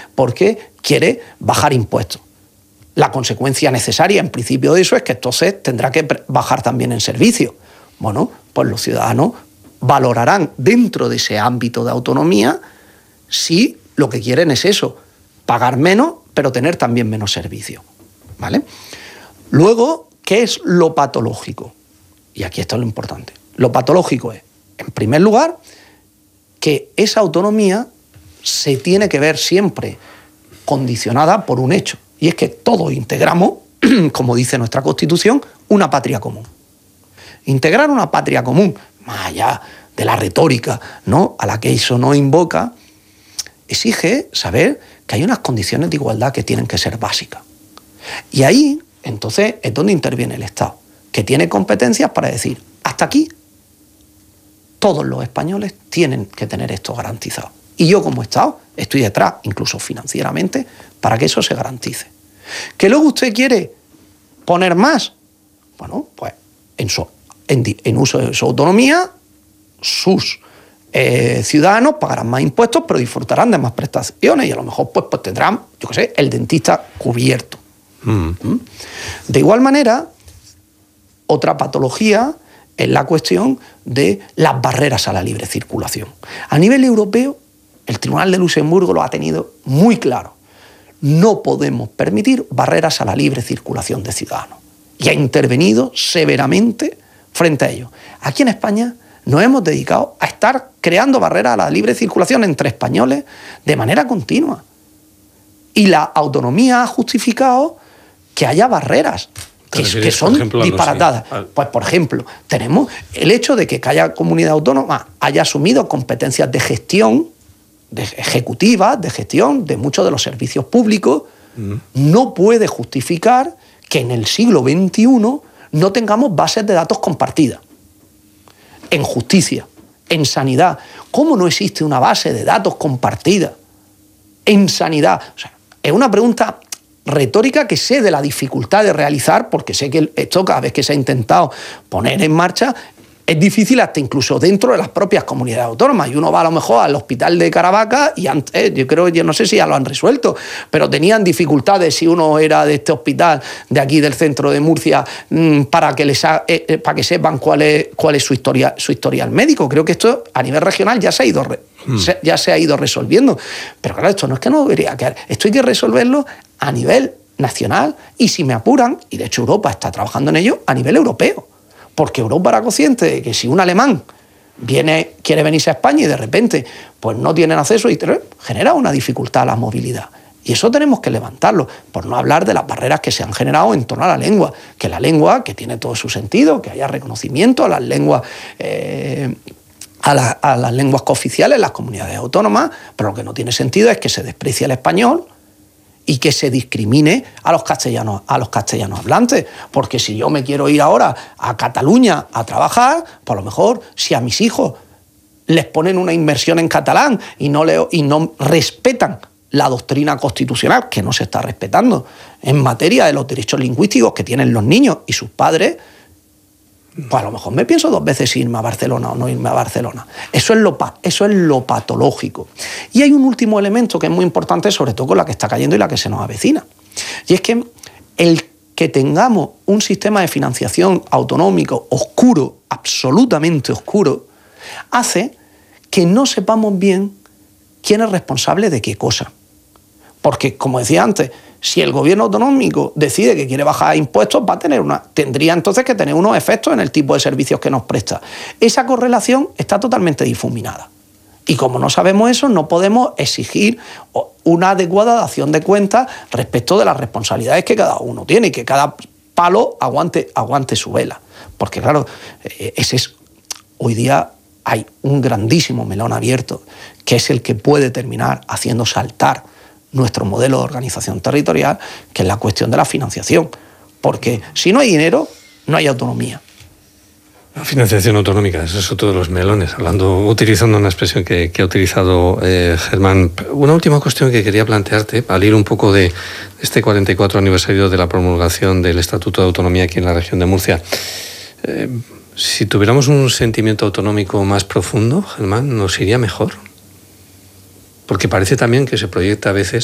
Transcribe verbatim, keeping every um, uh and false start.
porque quiere bajar impuestos. La consecuencia necesaria, en principio, de eso es que entonces tendrá que bajar también en servicios. Bueno, pues los ciudadanos valorarán dentro de ese ámbito de autonomía si lo que quieren es eso, pagar menos, pero tener también menos servicios, ¿vale? Luego, ¿qué es lo patológico? Y aquí está lo importante. Lo patológico es, en primer lugar, que esa autonomía se tiene que ver siempre condicionada por un hecho, y es que todos integramos, como dice nuestra Constitución, una patria común. Integrar una patria común, más allá de la retórica, ¿no?, a la que eso no invoca, exige saber que hay unas condiciones de igualdad que tienen que ser básicas. Y ahí, entonces, es donde interviene el Estado, que tiene competencias para decir, hasta aquí, todos los españoles tienen que tener esto garantizado. Y yo, como Estado, estoy detrás, incluso financieramente, para que eso se garantice. ¿Que luego usted quiere poner más? Bueno, pues en, su, en, en uso de su autonomía, sus eh, ciudadanos pagarán más impuestos, pero disfrutarán de más prestaciones y a lo mejor pues, pues tendrán, yo qué sé, el dentista cubierto. Mm. ¿Mm? De igual manera, otra patología es la cuestión de las barreras a la libre circulación. A nivel europeo, el Tribunal de Luxemburgo lo ha tenido muy claro. No podemos permitir barreras a la libre circulación de ciudadanos. Y ha intervenido severamente frente a ello. Aquí en España nos hemos dedicado a estar creando barreras a la libre circulación entre españoles de manera continua. Y la autonomía ha justificado que haya barreras que, que son ejemplo, disparatadas. Sí. Pues, por ejemplo, tenemos el hecho de que cada comunidad autónoma haya asumido competencias de gestión, de ejecutivas, de gestión de muchos de los servicios públicos, mm. no puede justificar que en el siglo veintiuno no tengamos bases de datos compartidas. En justicia, en sanidad. ¿Cómo no existe una base de datos compartida en sanidad? O sea, es una pregunta retórica que sé de la dificultad de realizar, porque sé que esto cada vez que se ha intentado poner en marcha es difícil hasta incluso dentro de las propias comunidades autónomas. Y uno va a lo mejor al hospital de Caravaca y antes, yo creo, yo no sé si ya lo han resuelto, pero tenían dificultades si uno era de este hospital de aquí del centro de Murcia para que, les ha, eh, para que sepan cuál es, cuál es su, historia, su historial médico. Creo que esto a nivel regional ya se ha ido re, hmm. se, ya se ha ido resolviendo. Pero claro, esto no es que no debería quedar. Esto hay que resolverlo a nivel nacional y, si me apuran, y de hecho Europa está trabajando en ello, a nivel europeo. Porque Europa era consciente de que si un alemán viene, quiere venirse a España y de repente pues no tienen acceso, y genera una dificultad a la movilidad. Y eso tenemos que levantarlo, por no hablar de las barreras que se han generado en torno a la lengua. Que la lengua, que tiene todo su sentido, que haya reconocimiento a las lenguas, eh, a, la, a las lenguas cooficiales en las comunidades autónomas, pero lo que no tiene sentido es que se desprecie el español y que se discrimine a los castellanos, a los castellanos hablantes. Porque si yo me quiero ir ahora a Cataluña a trabajar, pues a lo mejor si a mis hijos les ponen una inmersión en catalán y no, le, y no respetan la doctrina constitucional, que no se está respetando, en materia de los derechos lingüísticos que tienen los niños y sus padres, pues a lo mejor me pienso dos veces si irme a Barcelona o no irme a Barcelona. Eso es lo, eso es lo patológico. Y hay un último elemento que es muy importante, sobre todo con la que está cayendo y la que se nos avecina. Y es que el que tengamos un sistema de financiación autonómico oscuro, absolutamente oscuro, hace que no sepamos bien quién es responsable de qué cosa. Porque, como decía antes, si el gobierno autonómico decide que quiere bajar impuestos, va a tener una, tendría entonces que tener unos efectos en el tipo de servicios que nos presta. Esa correlación está totalmente difuminada. Y como no sabemos eso, no podemos exigir una adecuada dación de cuentas respecto de las responsabilidades que cada uno tiene y que cada palo aguante, aguante su vela. Porque claro, ese es, hoy día hay un grandísimo melón abierto, que es el que puede terminar haciendo saltar nuestro modelo de organización territorial, que es la cuestión de la financiación. Porque si no hay dinero, no hay autonomía. La financiación autonómica, eso es otro de los melones, hablando, utilizando una expresión que, que ha utilizado eh, Germán. Una última cuestión que quería plantearte, al ir un poco de este cuarenta y cuatro aniversario de la promulgación del Estatuto de Autonomía aquí en la región de Murcia. Eh, si tuviéramos un sentimiento autonómico más profundo, Germán, ¿nos iría mejor? Porque parece también que se proyecta a veces